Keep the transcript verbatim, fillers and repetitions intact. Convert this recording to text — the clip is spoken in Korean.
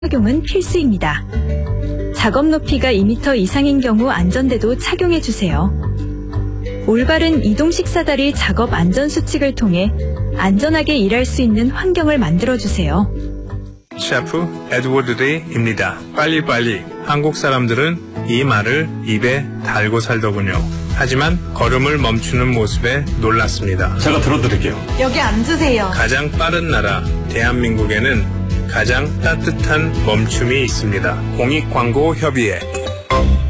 착용은 필수입니다. 작업 높이가 이 미터 이상인 경우 안전대도 착용해주세요. 올바른 이동 식사다리 작업 안전 수칙을 통해 안전하게 일할 수 있는 환경을 만들어주세요. 셰프 에드워드 데이입니다. 빨리빨리. 한국 사람들은 이 말을 입에 달고 살더군요. 하지만 걸음을 멈추는 모습에 놀랐습니다. 제가 들어드릴게요. 여기 앉으세요. 가장 빠른 나라 대한민국에는 가장 따뜻한 멈춤이 있습니다. 공익광고협의회